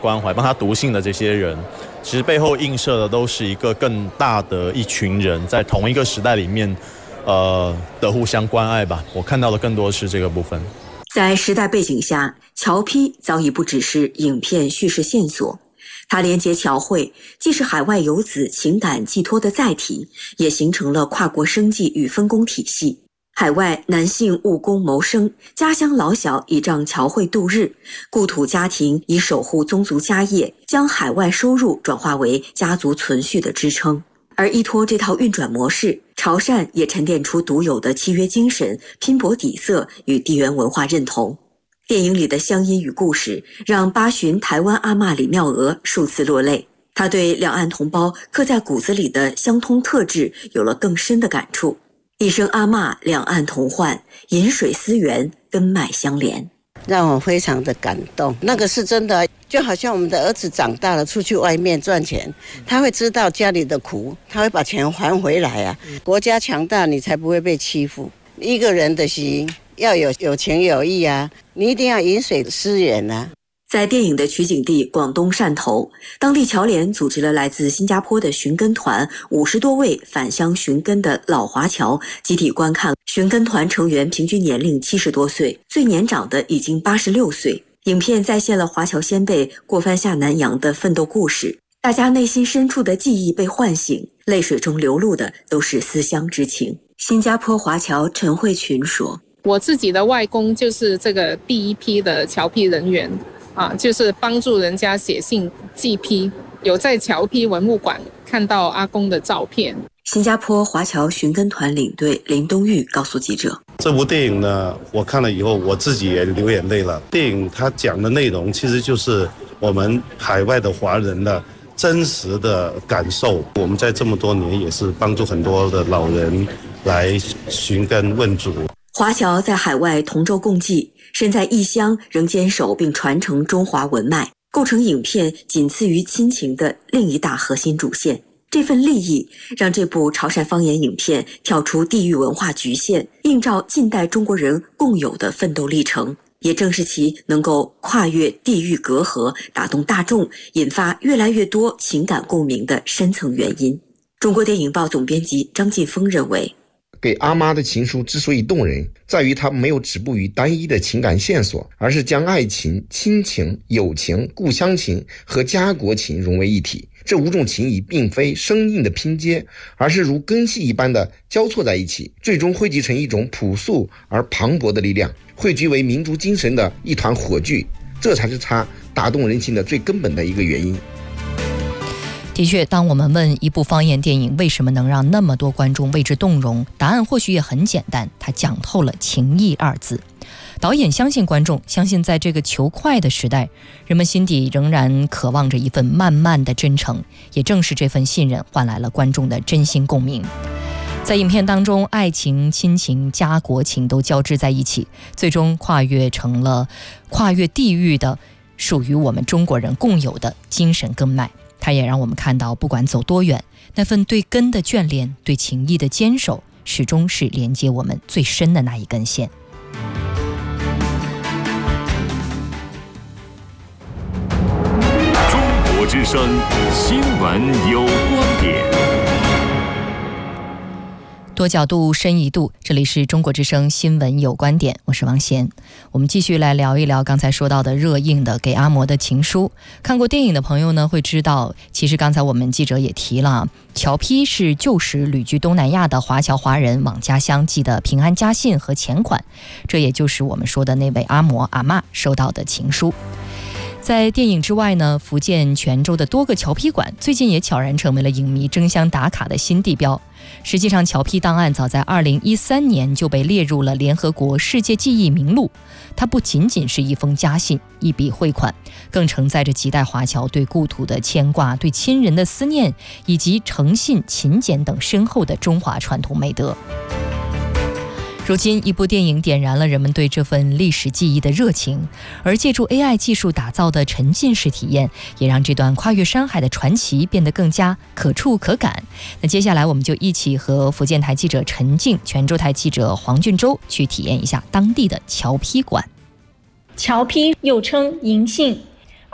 关怀、帮他读信的这些人，其实背后映射的都是一个更大的一群人在同一个时代里面的互相关爱吧。我看到的更多是这个部分。 在时代背景下，侨批早已不只是影片叙事线索，它连接侨汇，既是海外游子情感寄托的载体，也形成了跨国生计与分工体系。海外男性务工谋生，家乡老小倚仗侨汇度日，故土家庭以守护宗族家业，将海外收入转化为家族存续的支撑。而依托这套运转模式，潮汕也沉淀出独有的契约精神、拼搏底色与地缘文化认同。电影里的乡音与故事，让八旬台湾阿嬷李妙娥数次落泪。她对两岸同胞刻在骨子里的相通特质有了更深的感触。一声阿嬷，两岸同患，饮水思源，根脉相连， 让我非常的感动。那个是真的，就好像我们的儿子长大了，出去外面赚钱，他会知道家里的苦，他会把钱还回来啊。国家强大，你才不会被欺负。一个人的心要有情有义啊，你一定要饮水思源啊。 在电影的取景地广东汕头，当地侨联组织了来自新加坡的寻根团50多位返乡寻根的老华侨集体观看。寻根团成员平均年龄70多岁，最年长的已经86岁。影片再现了华侨先辈过番下南洋的奋斗故事，大家内心深处的记忆被唤醒，泪水中流露的都是思乡之情。新加坡华侨陈慧群说：“ 我自己的外公就是这个第一批的侨批人员。就是帮助人家写信寄批，有在侨批文物馆看到阿公的照片。” 新加坡华侨寻根团领队林东玉告诉记者：“ 这部电影呢，我看了以后，我自己也流眼泪了。电影它讲的内容其实就是我们海外的华人的真实的感受。我们在这么多年也是帮助很多的老人来寻根问祖。” 华侨在海外同舟共济，身在异乡仍坚守并传承中华文脉，构成影片仅次于亲情的另一大核心主线。这份利益让这部潮汕方言影片跳出地域文化局限，映照近代中国人共有的奋斗历程，也正是其能够跨越地域隔阂，打动大众，引发越来越多情感共鸣的深层原因。中国电影报总编辑张晋峰认为， 给阿妈的情书之所以动人，在于它没有止步于单一的情感线索，而是将爱情、亲情、友情、故乡情和家国情融为一体。这5种情谊并非生硬的拼接，而是如根系一般的交错在一起，最终汇集成一种朴素而磅礴的力量，汇聚为民族精神的一团火炬。这才是它打动人心的最根本的一个原因。 的确，当我们问一部方言电影为什么能让那么多观众为之动容，答案或许也很简单，它讲透了情义2字。导演相信观众，相信在这个求快的时代，人们心底仍然渴望着一份慢慢的真诚，也正是这份信任换来了观众的真心共鸣。在影片当中，爱情、亲情、家国情都交织在一起，最终跨越成了跨越地域的属于我们中国人共有的精神根脉。它也让我们看到，不管走多远，那份对根的眷恋，对情谊的坚守，始终是连接我们最深的那一根线。 中国之声新闻有观点， 多角度深一度，这里是中国之声新闻有观点，我是王贤。我们继续来聊一聊刚才说到的热映的给阿嬷的情书。看过电影的朋友呢，会知道其实刚才我们记者也提了，侨批是旧时旅居东南亚的华侨华人往家乡寄的平安家信和钱款，这也就是我们说的那位阿嬷阿嬷收到的情书。在电影之外呢，福建泉州的多个侨批馆最近也悄然成为了影迷争相打卡的新地标。实际上，侨批档案早在2013年就被列入了联合国世界记忆名录。它不仅仅是一封家信、一笔汇款，更承载着几代华侨对故土的牵挂、对亲人的思念，以及诚信、勤俭等深厚的中华传统美德。如今，一部电影点燃了人们对这份历史记忆的热情，而借助 AI 技术打造的沉浸式体验，也让这段跨越山海的传奇变得更加可触可感。那接下来，我们就一起和福建台记者陈静、泉州台记者黄俊洲去体验一下当地的侨批馆。 侨批又称银信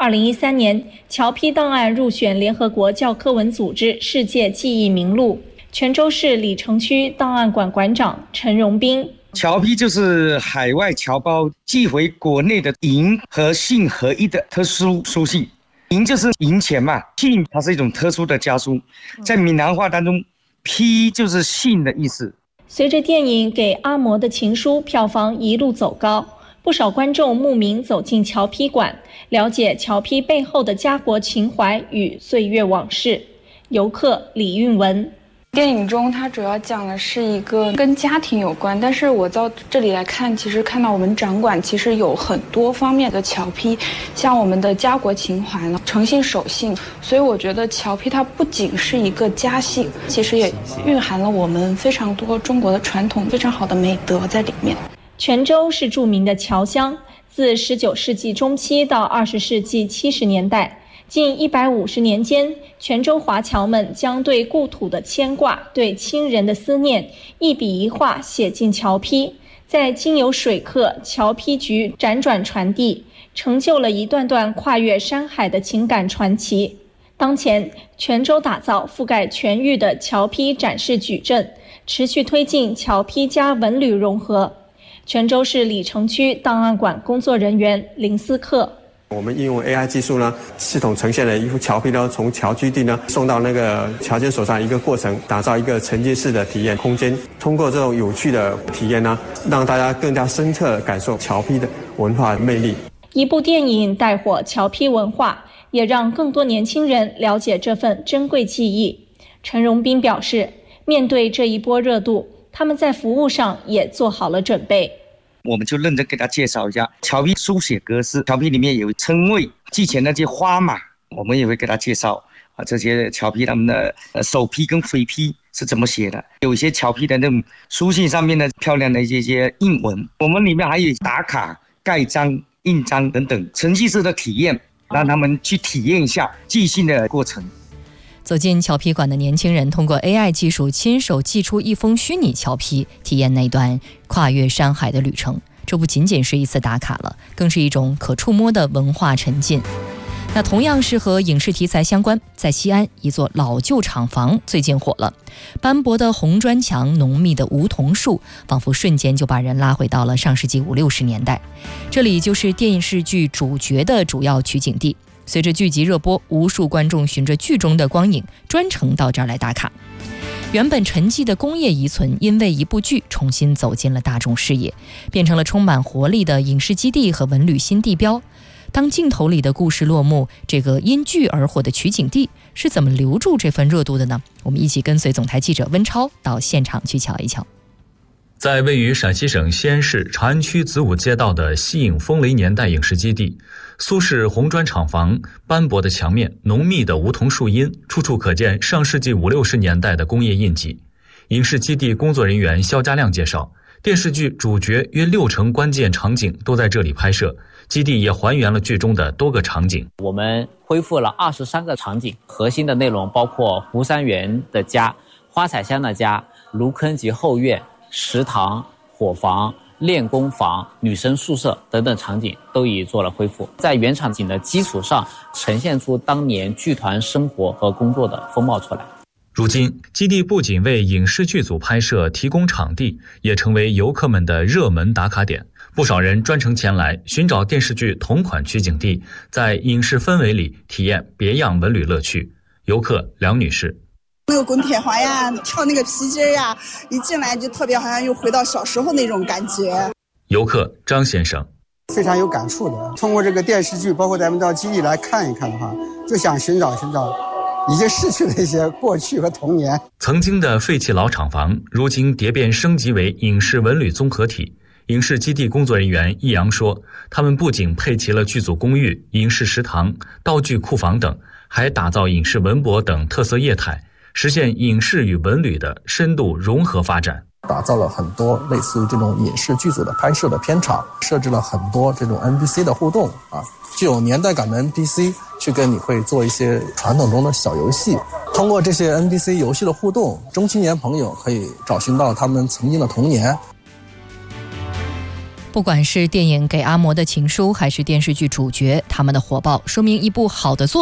2013年，侨批档案入选联合国教科文组织世界记忆名录。泉州市李城区档案馆馆长陈荣斌： 侨批就是海外侨胞寄回国内的银和信合一的特殊书信。银就是银钱嘛，信它是一种特殊的家书，在闽南话当中，批就是信的意思。 随着电影《给阿嬷的情书》票房一路走高，不少观众慕名走进侨批馆，了解侨批背后的家国情怀与岁月往事。游客李运文： 电影中它主要讲的是一个跟家庭有关，但是我到这里来看，其实看到我们展馆其实有很多方面的侨批，像我们的家国情怀呢，诚信守信，所以我觉得侨批它不仅是一个家信，其实也蕴含了我们非常多中国的传统非常好的美德在里面。 泉州是著名的侨乡，自19世纪中期到20世纪70年代。近150年间，泉州华侨们将对故土的牵挂、对亲人的思念，一笔一画写进侨批，再经由水客、侨批局辗转传递，成就了一段段跨越山海的情感传奇。当前，泉州打造覆盖全域的侨批展示矩阵，持续推进侨批加文旅融合。泉州市李城区档案馆工作人员林思克： 我们应用 AI 技术呢，系统呈现了一幅侨批呢，从侨居地呢送到那个侨监手上一个过程，打造一个沉浸式的体验空间。通过这种有趣的体验呢，让大家更加深刻地感受侨批的文化魅力。 一部电影带火侨批文化，也让更多年轻人了解这份珍贵记忆。陈荣斌表示，面对这一波热度，他们在服务上也做好了准备。 我们就认真给他介绍一下侨批书写格式，侨批里面有称谓，寄钱那些花码，我们也会给他介绍这些侨批他们的首批跟回批是怎么写的，有些侨批的那种书信上面的漂亮的一些印文，我们里面还有打卡、盖章、印章等等程序式的体验，让他们去体验一下寄信的过程。 走进侨批馆的年轻人通过 AI 技术亲手寄出一封虚拟侨批，体验那段跨越山海的旅程。这不仅仅是一次打卡了，更是一种可触摸的文化沉浸。那同样是和影视题材相关，在西安一座老旧厂房最近火了，斑驳的红砖墙，浓密的梧桐树，仿佛瞬间就把人拉回到了上世纪50、60年代。这里就是电视剧主角的主要取景地。随着剧集热播，无数观众循着剧中的光影专程到这儿来打卡。原本沉寂的工业遗存，因为一部剧重新走进了大众视野，变成了充满活力的影视基地和文旅新地标。当镜头里的故事落幕，这个因剧而火的取景地是怎么留住这份热度的呢？我们一起跟随总台记者温超到现场去瞧一瞧。 在位于陕西省西安市长安区子午街道的西影风雷年代影视基地，苏式红砖厂房，斑驳的墙面，浓密的梧桐树荫，处处可见上世纪50、60年代的工业印记。影视基地工作人员肖家亮介绍，电视剧主角约60%关键场景都在这里拍摄，基地也还原了剧中的多个场景。 我们恢复了23个场景，核心的内容包括湖山园的家、花彩乡的家、芦坑及后院、食堂、伙房、练功房、女生宿舍等等场景都已做了恢复，在原场景的基础上呈现出当年剧团生活和工作的风貌出来。 如今，基地不仅为影视剧组拍摄提供场地，也成为游客们的热门打卡点。不少人专程前来寻找电视剧同款取景地，在影视氛围里体验别样文旅乐趣。游客梁女士： 那个滚铁环呀，跳那个皮筋呀，一进来就特别好像又回到小时候那种感觉。 游客张先生： 非常有感触的。通过这个电视剧，包括咱们到基地来看一看的话，就想寻找已经逝去的一些过去和童年。 曾经的废弃老厂房，如今蝶变升级为影视文旅综合体。影视基地工作人员易阳说，他们不仅配齐了剧组公寓、影视食堂、道具库房等，还打造影视文博等特色业态，实现影视与文旅的深度融合发展。 打造了很多类似于这种影视剧组的拍摄的片场，设置了很多这种 NPC 的互动具有年代感的 NPC 去跟你会做一些传统中的小游戏。通过这些 NPC 游戏的互动，中青年朋友可以找寻到他们曾经的童年。 不管是电影《给阿嬷的情书》还是电视剧主角，他们的火爆说明一部好的作品